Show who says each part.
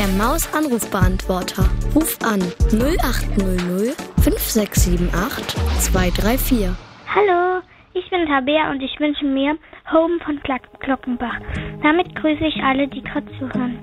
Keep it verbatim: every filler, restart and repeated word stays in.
Speaker 1: der Maus-Anrufbeantworter. Ruf an null acht null null fünf sechs sieben acht zwei drei vier.
Speaker 2: Hallo, ich bin Tabea und ich wünsche mir Home von Glockenbach. Damit grüße ich alle, die gerade zuhören.